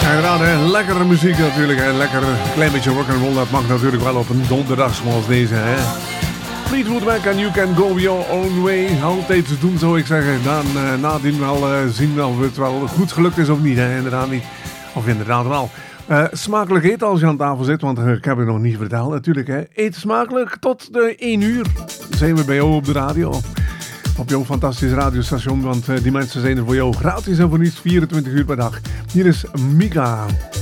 Inderdaad, hè? Lekkere muziek natuurlijk. Hè? Lekker klein beetje rock'n'roll. Dat mag natuurlijk wel op een donderdag zoals deze. Hè? Fleetwood Mac en You Can Go Your Own Way. Altijd doen, zou ik zeggen. Dan nadien wel zien of het wel goed gelukt is of niet. Hè? Inderdaad niet. Of inderdaad wel. Smakelijk eten als je aan tafel zit. Want ik heb het nog niet verteld natuurlijk. Hè? Eet smakelijk tot de 1 uur. Dan zijn we bij jou op de radio. Op jouw fantastisch radiostation. Want die mensen zijn er voor jou gratis en voor niets 24 uur per dag. Hier is Mika.